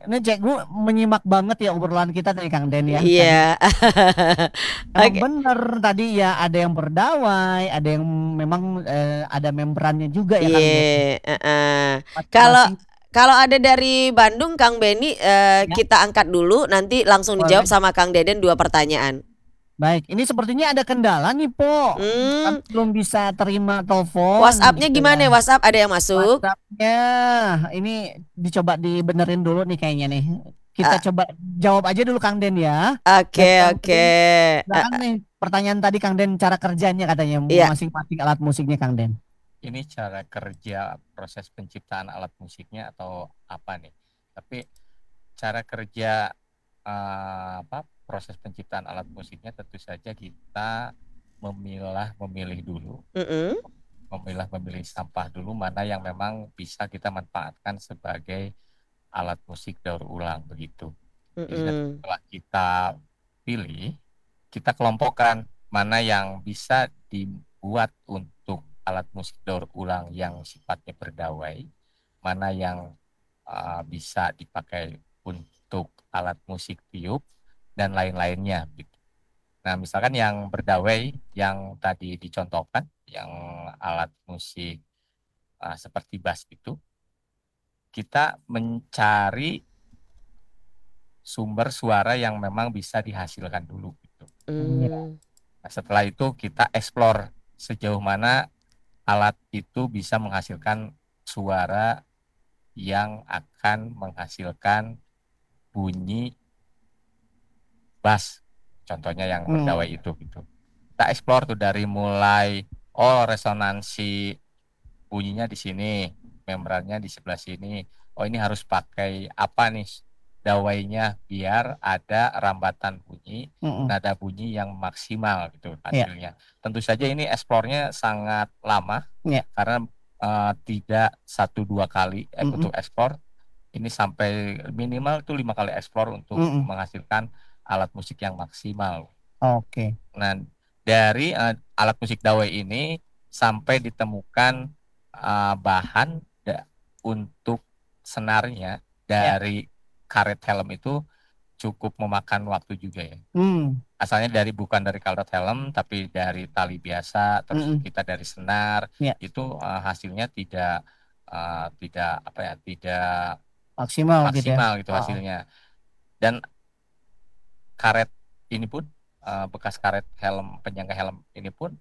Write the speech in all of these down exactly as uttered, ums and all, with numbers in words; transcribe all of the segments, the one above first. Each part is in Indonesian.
ini Cekgu menyimak banget ya obrolan kita tadi Kang Den ya tadi. Iya. Emang Oke. bener tadi ya ada yang berdawai, ada yang memang eh, ada membrannya juga ya Kang Den. Iya, heeh. Kalau Masing-masing kalau ada dari Bandung Kang Beni, eh, ya kita angkat dulu nanti langsung dijawab boleh. sama Kang Deden dua pertanyaan. Baik, ini sepertinya ada kendala nih Po. Hmm, Kami belum bisa terima telepon WhatsApp-nya gitu gimana? ya. WhatsApp ada yang masuk? WhatsApp-nya ini dicoba dibenerin dulu nih kayaknya nih. Kita Ah, coba jawab aja dulu Kang Den ya. Dan oke yang oke. penting Eh, silakan nih pertanyaan tadi Kang Den cara kerjanya katanya Iya. masing-masing alat musiknya Kang Den. Ini cara kerja proses penciptaan alat musiknya atau apa nih? Tapi cara kerja eh, apa proses penciptaan alat musiknya tentu saja kita memilah memilih dulu, Mm-mm. memilah memilih sampah dulu mana yang memang bisa kita manfaatkan sebagai alat musik daur ulang begitu. Jadi nanti Mm-mm. setelah kita pilih, kita kelompokkan mana yang bisa dibuat untuk alat musik daur ulang yang sifatnya berdawai, mana yang uh, bisa dipakai untuk alat musik tiup dan lain-lainnya gitu. Nah, misalkan yang berdawai yang tadi dicontohkan, yang alat musik uh, seperti bass itu, kita mencari sumber suara yang memang bisa dihasilkan dulu gitu. Iya. Mm. Nah, setelah itu kita explore sejauh mana alat itu bisa menghasilkan suara yang akan menghasilkan bunyi bass, contohnya yang berdawai Hmm. itu gitu. Kita explore tuh dari mulai oh resonansi bunyinya di sini, membrannya di sebelah sini. Oh ini harus pakai apa nih dawainya biar ada rambatan bunyi, Mm-mm. nada bunyi yang maksimal gitu Iya. hasilnya. Tentu saja ini eksplornya sangat lama Iya. karena eh, tidak satu dua kali eh, Mm-mm. untuk eksplor. Ini sampai minimal itu lima kali eksplor untuk Mm-mm. menghasilkan alat musik yang maksimal. Oke. Nah, dari uh, alat musik dawai ini sampai ditemukan uh, bahan da- untuk senarnya Ya. dari karet helm itu cukup memakan waktu juga ya. Hmm. Asalnya dari bukan dari karet helm tapi dari tali biasa, terus Mm-mm. kita dari senar Ya. itu uh, hasilnya tidak uh, tidak apa ya, tidak Maksimal gitu ya. maksimal gitu Oh. hasilnya. Dan karet ini pun uh, bekas karet helm penyangga helm ini pun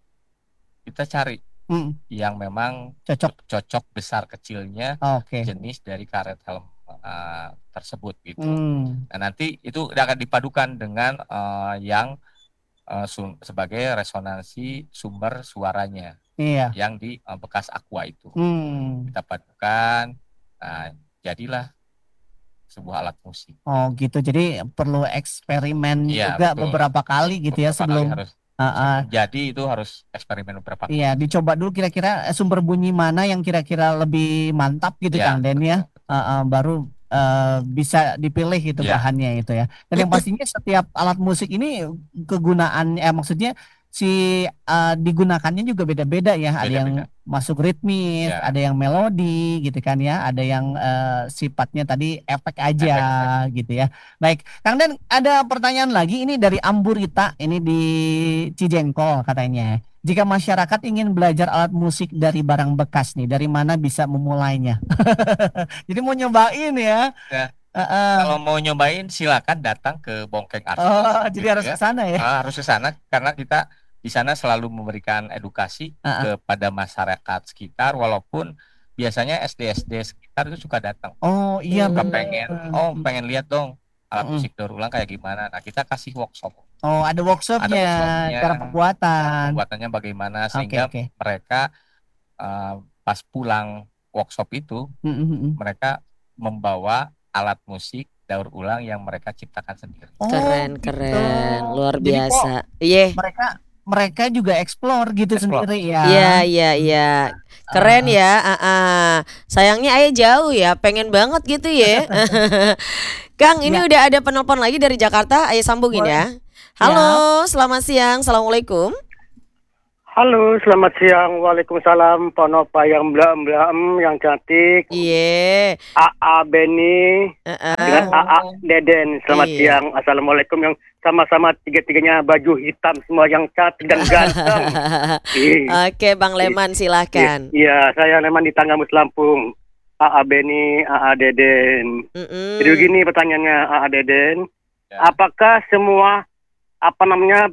kita cari Mm. yang memang Cocok. cocok besar kecilnya Oke. jenis dari karet helm uh, tersebut gitu. Hmm. Nah nanti itu akan dipadukan dengan uh, yang uh, sum- sebagai resonansi sumber suaranya Iya. yang di uh, bekas aqua itu Hmm. kita padukan, nah, jadilah sebuah alat musik. Oh gitu. Jadi perlu eksperimen Iya juga betul. beberapa kali gitu ya Beberapa kali sebelum harus uh, uh, sebelum jadi itu harus eksperimen beberapa iya, kali. dicoba dulu kira-kira eh, sumber bunyi mana yang kira-kira lebih mantap gitu Ya Kang Den ya. betul Uh, betul. uh, baru uh, bisa dipilih itu Ya bahannya itu ya. Dan yang pastinya setiap alat musik ini kegunaan eh maksudnya si uh, digunakannya juga beda-beda ya. Ada yang beda-beda. masuk ritmis, ada Ya yang melodi gitu kan ya, ada yang uh, sifatnya tadi efek aja efek-efek. gitu ya. Baik, Kang Den ada pertanyaan lagi ini dari Amburita ini di Cijengkol katanya. Jika masyarakat ingin belajar alat musik dari barang bekas nih, dari mana bisa memulainya? Jadi mau nyobain ya. Ya kalau Heeh. mau nyobain silakan datang ke Bongkeng Art Oh, House jadi gitu harus ke ya. sana ya. Ah, harus ke sana karena kita di sana selalu memberikan edukasi Heeh. kepada masyarakat sekitar walaupun biasanya S D S D sekitar itu suka datang. Oh, iya Suka Hmm. pengen, bener. oh pengen lihat dong alat Mm-mm. musik daur ulang kayak gimana. Nah, kita kasih workshop. Oh, ada Ada workshopnya, workshopnya, cara cara pembuatan. pembuatannya bagaimana Oke, sehingga oke. mereka eh, pas pulang workshop itu Mm-mm. mereka membawa alat musik daur ulang yang mereka ciptakan sendiri. Oh, Keren gitu. keren, luar Jadi kok biasa. Iya, mereka mereka juga explore gitu Explore. sendiri ya. iya iya iya. Keren Uh, ya. ah, ah. Sayangnya ayah jauh ya, pengen banget gitu ya. Kang, ini ya, udah ada penelpon lagi dari Jakarta, ayah sambungin boleh. ya. Siap. Halo, selamat siang, assalamualaikum. Halo, selamat siang. Waalaikumsalam. Pono yang mbak mbak yang cantik. Iya, A A Beni. Heeh. A A Deden, selamat Iya. siang. Assalamualaikum, yang sama-sama tiga-tiganya baju hitam semua yang cantik dan ganteng. Ih, Oke, Bang Leman Iya, silahkan. iya, saya memang di Tanggamus Lampung. A A Beni, A A Deden. Jadi Mm-mm. begini pertanyaannya, A A Deden, Ya. apakah semua apa namanya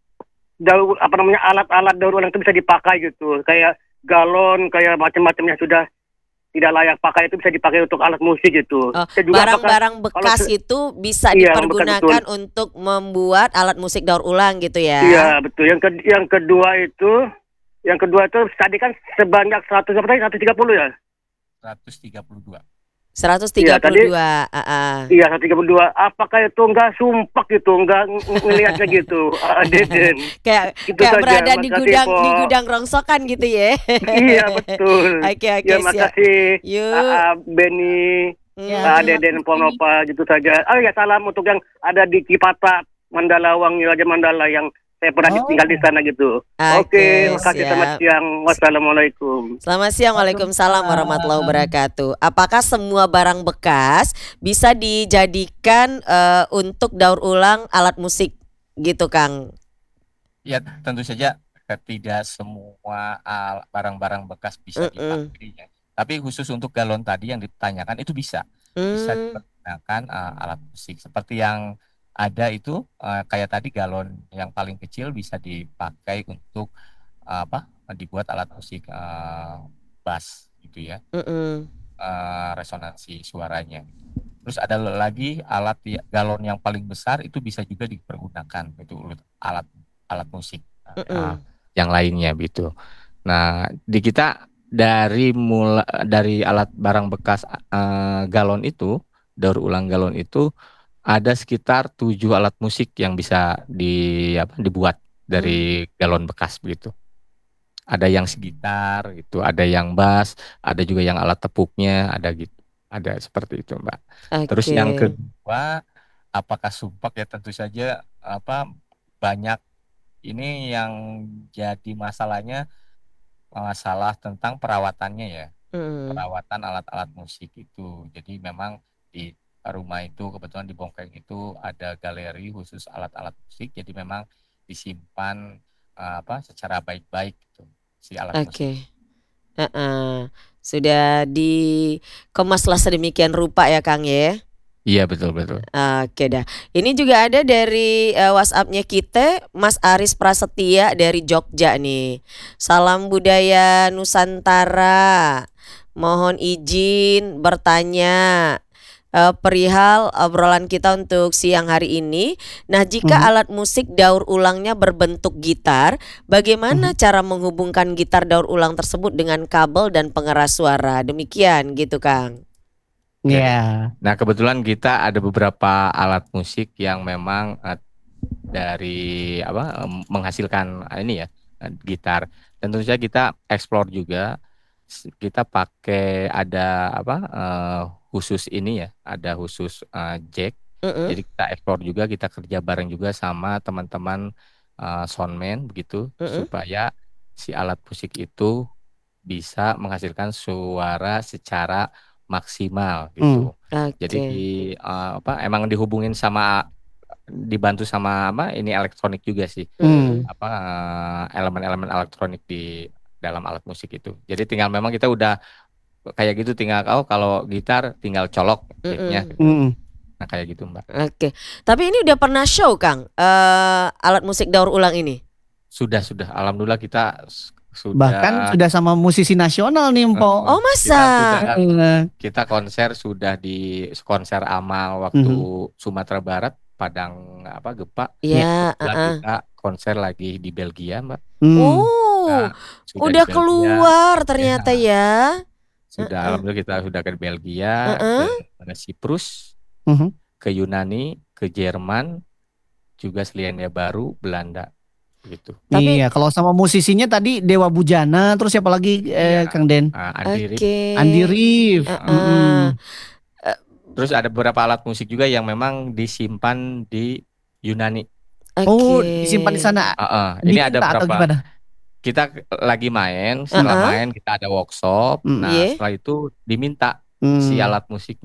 daur apa namanya alat-alat daur ulang itu bisa dipakai gitu, kayak galon, kayak macam-macamnya sudah tidak layak pakai itu bisa dipakai untuk alat musik gitu. Oh, Dan juga apakah barang-barang kalau bekas se- itu bisa iya betul betul. dipergunakan untuk membuat alat musik daur ulang gitu ya? Iya betul. Yang ke- yang kedua itu, yang kedua itu tadi kan sebanyak seratus apa tadi seratus tiga puluh ya? seratus tiga puluh dua. seratus tiga Iya, puluh tadi- dua. ah, ah. Iya seratus tiga puluh dua. Apakah itu enggak sumpah gitu, enggak ng- ngelihatnya gitu, A A Deden? Kayak Gitu kayak saja. berada di Makasih, gudang di Po. gudang rongsokan gitu ya. Iya betul. Oke oke Ya siap. makasih Yuk. A A Beni, Hmm. A A Deden, Ponopa gitu saja. Oh ya salam untuk yang ada di Cipata, Mandalawang, Raja Mandala yang saya pernah Oh. tinggal di sana gitu. Oke, Oke, makasih, selamat siap. siang. Wassalamualaikum. Selamat siang, Waalaikumsalam warahmatullahi wabarakatuh. Apakah semua barang bekas bisa dijadikan eh, untuk daur ulang alat musik gitu, Kang? Ya, tentu saja tidak semua al- barang-barang bekas bisa Mm-mm. dipakai ya. Tapi khusus untuk galon tadi yang ditanyakan itu bisa. Bisa Hmm. dipergunakan uh, alat musik seperti yang ada itu, uh, kayak tadi galon yang paling kecil bisa dipakai untuk uh, apa? Dibuat alat musik uh, bass gitu ya. Mm-mm. uh, resonansi suaranya. Terus ada lagi alat ya- galon yang paling besar itu bisa juga dipergunakan itu alat alat musik uh, Mm-mm. yang lainnya gitu. Nah, di kita dari mula dari alat barang bekas uh, galon itu, daur ulang galon itu ada sekitar tujuh alat musik yang bisa di apa dibuat dari galon bekas begitu. Ada yang segitar gitu, ada yang bass, ada juga yang alat tepuknya, ada gitu. Ada seperti itu, Mbak. Terus yang Oke. kedua, apakah sumpah ya tentu saja apa banyak ini yang jadi masalahnya masalah tentang perawatannya ya. Mm. Perawatan alat-alat musik itu. Jadi memang di rumah itu kebetulan di Bongkeng itu ada galeri khusus alat-alat musik. Jadi memang disimpan uh, apa secara baik-baik gitu si alat musik. Oke. Heeh. Sudah dikemaslah sedemikian rupa ya, Kang ya. Iya betul betul. Oke dah. Ini juga ada dari eh, WhatsApp-nya kita, Mas Aris Prasetya dari Jogja nih. Salam budaya Nusantara. Mohon izin bertanya eh, perihal obrolan kita untuk siang hari ini. Nah, jika Mhm. alat musik daur ulangnya berbentuk gitar, bagaimana cara menghubungkan gitar daur ulang tersebut dengan kabel dan pengeras suara? Demikian gitu, Kang. Iya. Nah kebetulan kita ada beberapa alat musik yang memang uh, dari apa um, menghasilkan uh, ini ya uh, gitar. Dan tentu saja kita explore juga. S- Kita pakai ada apa uh, khusus ini ya, ada khusus uh, jack. Mm-mm. Jadi kita explore juga, kita kerja bareng juga sama teman-teman uh, soundman begitu Mm-mm. supaya si alat musik itu bisa menghasilkan suara secara maksimal gitu. Jadi Oke. uh, apa emang dihubungin sama dibantu sama apa ini elektronik juga sih. Mm-mm. Apa uh, elemen-elemen elektronik di dalam alat musik itu. Jadi tinggal memang kita udah kayak gitu tinggal oh kalau gitar tinggal colok jacknya. Mm-mm. Mm. Nah kayak gitu Mbak. Oke. Tapi ini udah pernah show, Kang, eh, alat musik daur ulang ini? Sudah sudah alhamdulillah kita s- Bahkan sudah sudah sama musisi nasional nih, Mpo. Oh, kita masa? sudah Eh, kita konser sudah di konser amal waktu Sumatera Barat Padang apa Gepa. Ya, Kebetulan uh-uh. kita konser lagi di Belgia Mbak. hmm. Oh, Nah, sudah udah di Belgia, keluar ternyata ya. sudah Uh-uh. alhamdulillah kita sudah ke Belgia, Uh-uh. ke mana Siprus, Mhm. ke Yunani, ke Jerman, juga Selandia Baru, Belanda gitu. Tapi- Iya, kalau sama musisinya tadi Dewa Bujana, terus siapa lagi eh, Iya. Kang Den? Nah, Andi Rif. Oke. Andi Rif. Uh-uh. Mm-mm. Terus ada beberapa alat musik juga yang memang disimpan di Yunani. Oh, Oke. disimpan di sana. Ah, ah. Ini ada Diminta atau berapa? gimana? Kita lagi main, setelah Uh-uh. main kita ada workshop. Mm. Nah, Iya. setelah itu diminta Hmm. si alat musiknya.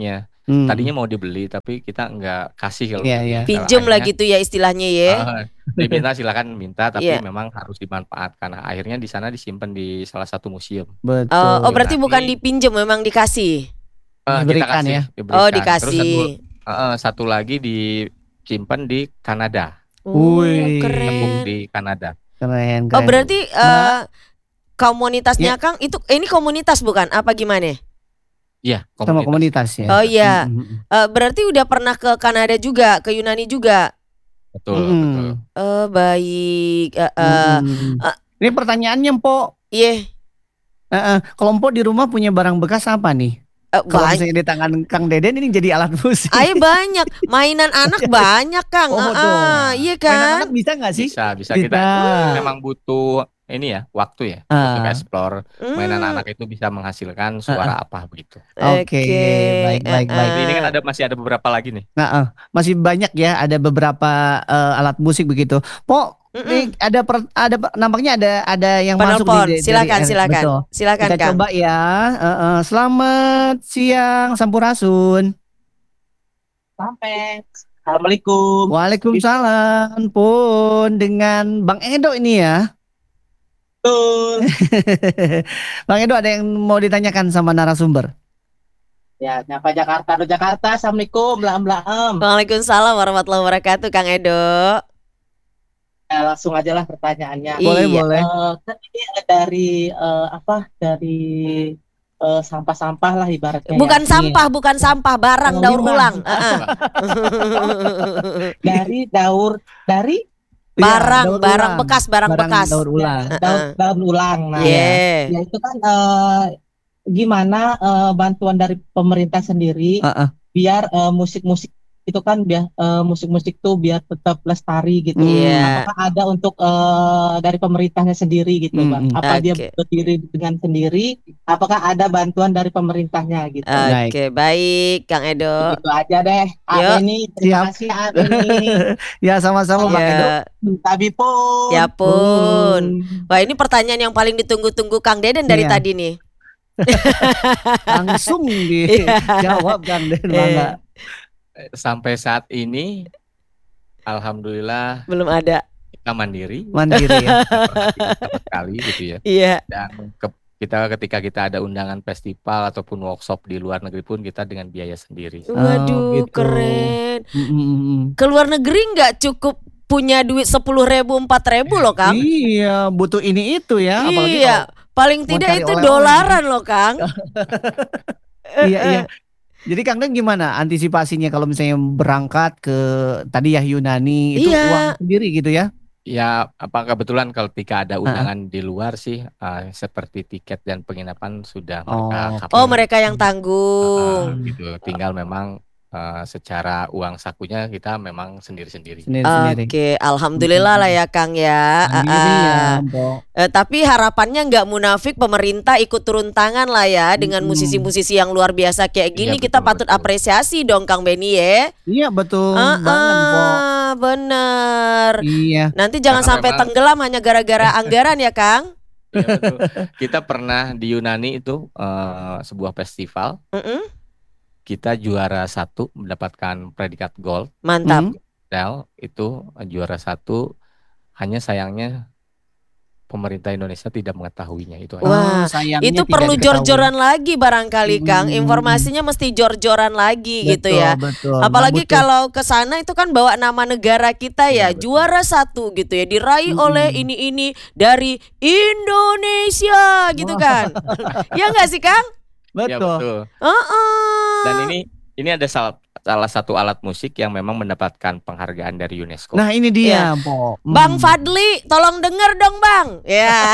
Hmm. Tadinya mau dibeli tapi kita nggak kasih kalau Iya, beli. iya. Kalau Pinjem lah akhirnya gitu ya istilahnya ya. eh, diminta silakan minta, tapi Iya. memang harus dimanfaatkan. Nah, akhirnya di sana disimpan di salah satu museum. Oh, Betul. oh berarti Yunani. bukan dipinjem, memang dikasih. Eh, kita Diberikan kasih, ya. diberikan. Oh, Terus satu dikasih. eh, eh, satu lagi disimpan di Kanada, Oh, Wih. tepung keren. di Kanada. Keren, Oh, keren. berarti eh, komunitasnya Ya. Kang itu ini komunitas bukan? Apa gimana? Iya, Sama komunitas ya. Oh iya. Mm, mm, mm. Eh, berarti udah pernah ke Kanada juga, ke Yunani juga. Betul, Mm. betul. Oh, baik. Eh, eh, Mm. eh. Ini pertanyaannya, Mpok. Iya, Eh, eh, kalau Mpok di rumah punya barang bekas apa nih? eh, Kalau banyak. misalnya di tangan Kang Deden ini jadi alat musik. Ayo banyak, mainan anak banyak Kang. Oh, Eh, dong. eh, iya Mainan kan? anak bisa nggak sih? Bisa, bisa Bisa. kita memang butuh ini ya, waktu ya Ah. untuk explore. Mainan Hmm, anak itu bisa menghasilkan suara apa begitu. Oke, baik, baik, eh, baik. Jadi ini kan eh. ada masih ada beberapa lagi nih. Nah, eh, masih banyak ya, ada beberapa eh, alat musik begitu. Pok, Mm-mm. nih ada per- ada nampaknya ada ada yang masuk Penelpon, nih dari- silakan, dari- silakan, betul. silakan Kita Kang. coba ya. Eh, eh, selamat siang, Sampurasun. Sampai. Assalamualaikum. Waalaikumsalam, Pun dengan Bang Edo ini ya. Betul. Bang Edo, ada yang mau ditanyakan sama narasumber? Ya, nyapa Jakarta, do Jakarta. Assalamualaikum, belam belam. Waalaikumsalam warahmatullahi wabarakatuh Kang Edo. Ya, langsung aja lah pertanyaannya. Boleh, Iya. boleh. Eh, kan ini dari eh, apa? Dari eh, sampah-sampah lah ibaratnya. Bukan ya. sampah, bukan sampah, barang Oh, daur limbah. ulang. Heeh. Dari daur, dari Iya, barang, daur barang ulang. bekas, barang, Barang bekas. daur ulang. daur, Heeh. daur ulang. Nah, Iya. ya itu kan eh, gimana eh, bantuan dari pemerintah sendiri Heeh. biar eh, musik-musik itu kan biar eh, musik-musik tuh biar tetap lestari gitu. Iya. Apakah ada untuk eh, dari pemerintahnya sendiri gitu, Hmm, Bang? hmm. Apa dia Oke. berdiri dengan sendiri? Apakah ada bantuan dari pemerintahnya gitu? Baik. Oke, baik Kang Edo. Itu aja deh. Yuk. Abeni, terima Siap. kasih Abeni. Ya, sama-sama Bang Edo. Ya, Tabi pun. ya pun. Pun. Wah, ini pertanyaan yang paling ditunggu-tunggu Kang Deden dari Iya. tadi nih. Langsung Iya. dijawab Kang Deden, Eh. bangga. Sampai saat ini, alhamdulillah Belum ada. kita mandiri. Mandiri ya. Nggak pernah kita sama sekali gitu ya. Iya. Dan ke- kita ketika kita ada undangan festival ataupun workshop di luar negeri pun kita dengan biaya sendiri. Waduh, gitu. keren. Mm, mm, mm. Ke luar negeri nggak cukup punya duit sepuluh ribu, empat ribu loh Kang. Iya, butuh ini itu ya. Apalagi Iya, paling mau tidak cari itu oleh-oleh. dolaran loh Kang. kalau- iya, iya. Jadi Kang Den gimana antisipasinya kalau misalnya berangkat ke tadi ya Yunani itu Iya. uang sendiri gitu ya? Ya, apa kebetulan kalau ketika ada undangan di luar sih eh, seperti tiket dan penginapan sudah mereka Oh, cover. Oh, mereka yang Eh, tanggung. gitu. Tinggal memang eh, secara uang sakunya kita memang sendiri-sendiri. Sendiri-sendiri. Oke, alhamdulillah lah ya Kang ya. Mandiri ya, Ah, ah. Mbok. Eh, tapi harapannya nggak munafik, pemerintah ikut turun tangan lah ya dengan Mm-mm. musisi-musisi yang luar biasa kayak gini. Iya, Kita betul, patut betul. apresiasi dong Kang Beni ya. Iya betul Ah, banget, Mbok. ah, bener. Iya. Nanti jangan Karena sampai memang- tenggelam hanya gara-gara anggaran ya Kang. Iya, betul. Kita pernah di Yunani itu eh, sebuah festival, Mm-mm. kita juara satu mendapatkan predikat gold. Mantap. Hmm. Del itu eh, juara satu, hanya sayangnya pemerintah Indonesia tidak mengetahuinya itu aja. Wah, Oh, sayangnya Itu tidak perlu diketahui. jor-joran lagi barangkali Kang. Hmm. Informasinya mesti jor-joran lagi gitu Betul, ya. Betul. Apalagi Nah, butuh- kalau ke sana itu kan bawa nama negara kita ya, Iya, betul. juara satu gitu ya, diraih Mm-mm. oleh ini-ini dari Indonesia gitu kan. Ya nggak sih Kang? Ya, betul. betul. Heeh. Dan ini ini ada salah, salah satu alat musik yang memang mendapatkan penghargaan dari UNESCO. Nah, ini dia, Iya. Mbok. Hmm. Bang Fadli, tolong denger dong Bang. Ya.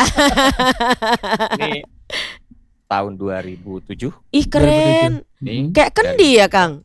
Ini tahun dua ribu tujuh. Ih keren. Nih, Kayak kendi ya Kang.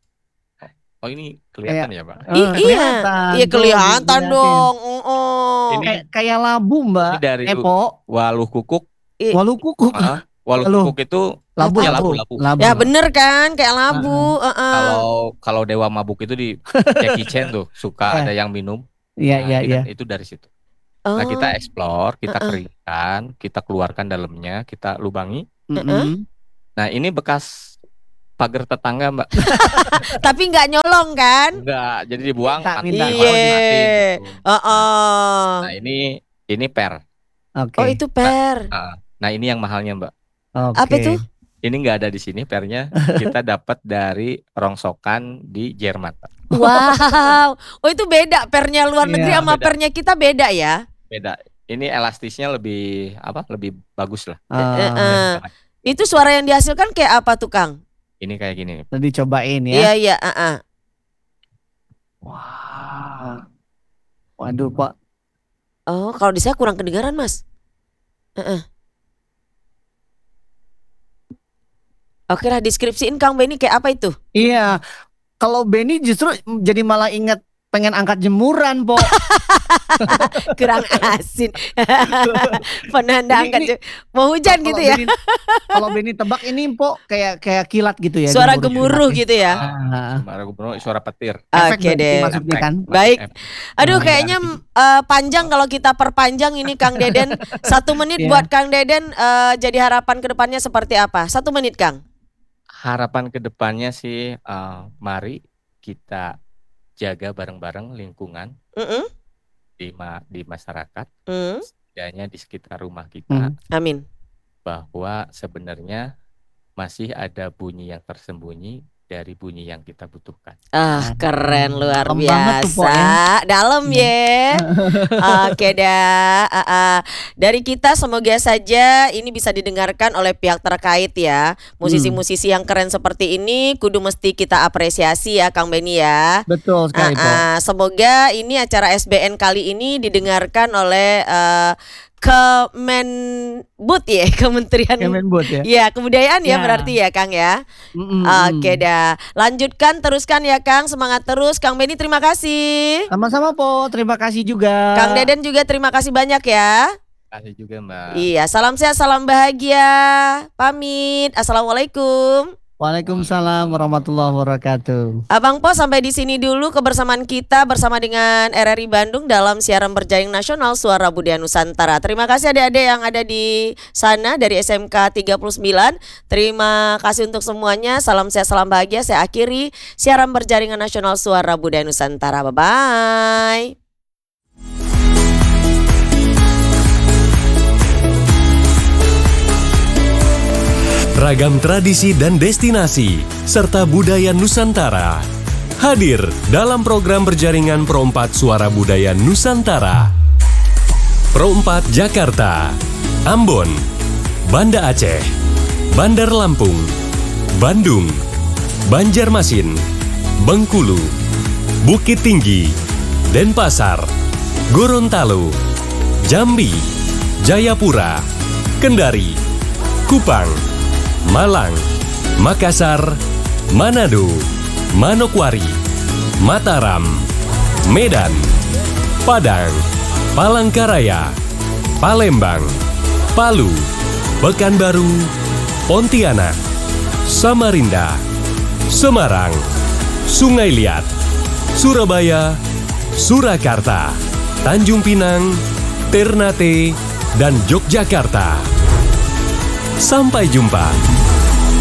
oh ini kelihatan ya, Pak? Eh, I- iya, kelihatan. iya Tuh, kelihatan dilihatin. dong. Oh. Ini- Kayak kayak labu, Mbak. Ini dari Epo, Waluh Kukuk. I- walu kukuk. Ah, Waluh Lalu. Kukuk itu Labu, ya, labu, labu, labu. labu. Ya bener kan, kayak labu. Heeh. Kalau kalau Dewa Mabuk itu di Jackie Chan tuh suka Eh. ada yang minum. Iya, Nah, iya, ini iya. kan itu dari situ. Oh. Nah, kita explore, kita Uh-uh. keringkan, kita keluarkan dalamnya, kita lubangi. Mm-mm. Nah, ini bekas pagar tetangga, Mbak. Tapi nggak nyolong kan? Enggak, jadi dibuang Minta, mati, minta. malah Iya. dimatiin gitu. Oh, Nah, ini ini per. Oke. oh itu per. Nah, nah, ini yang mahalnya, Mbak. Oke. Apa itu? Ini nggak ada di sini pernya. Kita dapat dari rongsokan di Jerman, Pak. Wow, oh itu beda pernya luar Iya, negeri sama beda. pernya kita beda ya? Beda. Ini elastisnya lebih apa? Lebih bagus lah. Ah, Eh, eh. Itu suara yang dihasilkan kayak apa tuh Kang? Ini kayak gini nih. tadi cobain ya. Iya iya, ah, ah. Wah. Waduh, Pak. Oh kalau di saya kurang kedengaran Mas. Heeh. Oke lah deskripsiin Kang Benny kayak apa itu? Iya. Kalau Benny justru jadi malah ingat pengen angkat jemuran, Po. Kurang asin. Penanda Ini- angkat ini- je- mau hujan Kalau gitu ya? Benny- Kalau Benny tebak ini, Po, kayak kayak kilat gitu ya. Suara gemuruh kilat. gitu ya? Ah, Suara gubernur, suara petir. efek Oke berarti deh. maksudnya kan. Baik. Aduh Hmm. kayaknya eh, panjang kalau kita perpanjang ini Kang Deden. Satu menit Iya. buat Kang Deden eh, jadi harapan kedepannya seperti apa? Satu menit Kang. Harapan kedepannya sih, eh, mari kita jaga bareng-bareng lingkungan Mm-mm. di ma- di masyarakat, Mm. setidaknya di sekitar rumah kita, Hmm. Amin. bahwa sebenarnya masih ada bunyi yang tersembunyi dari bunyi yang kita butuhkan. Ah keren luar Dalam banget tuh, Po, biasa. Dalam ya. Oke dah. Ah, ah. Dari kita semoga saja ini bisa didengarkan oleh pihak terkait ya. Musisi-musisi yang keren seperti ini kudu mesti kita apresiasi ya Kang Benny ya. Betul sekali, Ah, Po. ah. Semoga ini acara S B N kali ini didengarkan oleh eh, Kemenbud ya, Kementerian Kemenbud ya. ya kebudayaan ya Ya. berarti ya Kang ya. Mm-mm. Oke dah. Lanjutkan teruskan ya Kang, semangat terus. Kang Benny terima kasih. Sama-sama, Po. Terima kasih juga. Kang Deden juga terima kasih banyak ya. Kasih juga, Mbak. Iya, salam sehat, salam bahagia. Pamit. Assalamualaikum. Waalaikumsalam warahmatullahi wabarakatuh. Abang Po sampai di sini dulu kebersamaan kita bersama dengan R R I Bandung dalam siaran berjaring nasional Suara Budaya Nusantara. Terima kasih adik-adik yang ada di sana dari S M K tiga puluh sembilan. Terima kasih untuk semuanya. Salam sehat, salam bahagia. Saya akhiri siaran berjaringan nasional Suara Budaya Nusantara. Bye-bye. Ragam tradisi dan destinasi serta budaya Nusantara hadir dalam program berjaringan Pro empat Suara Budaya Nusantara. Pro empat Jakarta, Ambon, Banda Aceh, Bandar Lampung, Bandung, Banjarmasin, Bengkulu, Bukit Tinggi, Denpasar, Gorontalo, Jambi, Jayapura, Kendari, Kupang, Malang, Makassar, Manado, Manokwari, Mataram, Medan, Padang, Palangkaraya, Palembang, Palu, Pekanbaru, Pontianak, Samarinda, Semarang, Sungai Liat, Surabaya, Surakarta, Tanjung Pinang, Ternate, dan Yogyakarta. Sampai jumpa.